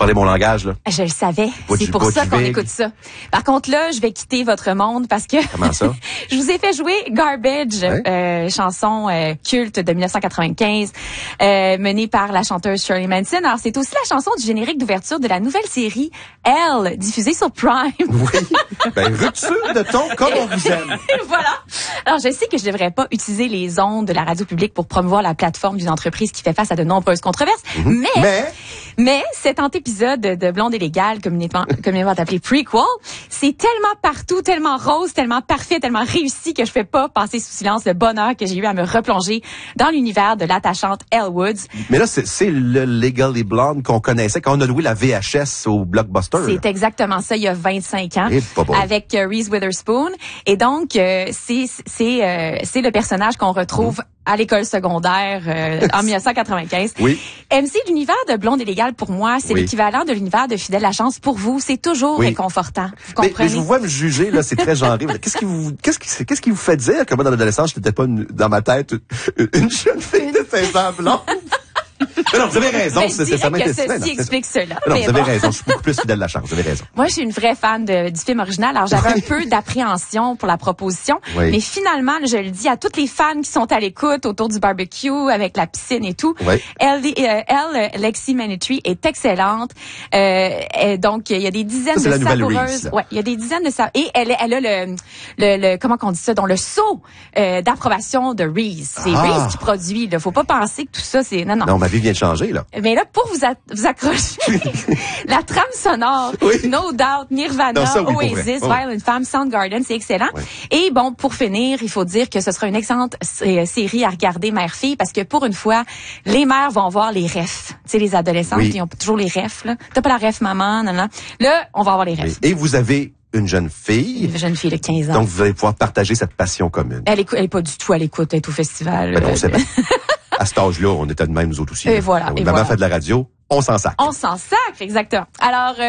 parlez mon langage, là. Je le savais. C'est pour ça qu'on écoute ça. Par contre, là, je vais quitter votre monde parce que... Comment ça? Je vous ai fait jouer Garbage, chanson culte de 1995, menée par la chanteuse Shirley Manson. Alors, c'est aussi la chanson du générique d'ouverture de la nouvelle série Elle, diffusée sur Prime. Oui. Ben, rupture de ton comme on vous aime. Voilà. Alors, je sais que je devrais pas utiliser les ondes de la radio publique pour promouvoir la plateforme d'une entreprise qui fait face à de nombreuses controverses, mais cet antépisode de Blonde et Légale, communément appelé Prequel, c'est tellement partout, tellement rose, tellement parfait, tellement réussi que je fais pas passer sous silence le bonheur que j'ai eu à me replonger dans l'univers de l'attachante Elle Woods. Mais là, c'est le Legally Blonde qu'on connaissait quand on a loué la VHS au Blockbuster. C'est exactement ça, il y a 25 ans, avec Reese Witherspoon. Et donc, c'est le personnage qu'on retrouve à l'école secondaire en 1995. Oui. MC, l'univers de Blonde et Légale, pour moi, c'est l'équivalent de l'univers de Fidèle la Chance pour vous. C'est toujours réconfortant. Vous comprenez? Mais je vous vois me juger, là, c'est très genré. Qu'est-ce qui vous fait dire que moi, dans l'adolescence, je n'étais pas dans ma tête une jeune fille de 16 ans blonde? Non, vous avez raison, ça m'intéresse. Ceci explique cela. Non, vous avez raison, je suis beaucoup plus Fidèle la Chance, vous avez raison. Moi, je suis une vraie fan du film original, alors j'avais un peu d'appréhension pour la proposition, mais finalement, je le dis à toutes les fans qui sont à l'écoute autour du barbecue, avec la piscine et tout, Lexi Manutri est excellente, donc il y a des dizaines de savoureuses, il y a des dizaines de et elle a le comment qu'on dit ça, dans le sceau d'approbation de Reese. C'est Reese qui produit, là, faut pas penser que tout ça c'est non, ma vie vient de changer, là. Mais là, pour vous accrocher, la trame sonore, No Doubt, Nirvana, Oasis, Violent Femmes, Soundgarden, c'est excellent. Oui. Et bon, pour finir, il faut dire que ce sera une excellente série à regarder mère-fille, parce que pour une fois, les mères vont voir les refs. Tu sais, les adolescentes, ils ont toujours les refs, là. T'as pas la ref maman, non. Là, on va avoir les refs. Et vous avez une jeune fille. Une jeune fille de 15 ans. Donc, vous allez pouvoir partager cette passion commune. Elle est pas du tout à l'écoute, elle est au festival. On sait bien. À cet âge-là, on était de même, nous autres aussi. Et voilà. Maman fait de la radio, on s'en sacre. On s'en sacre, exactement. Alors,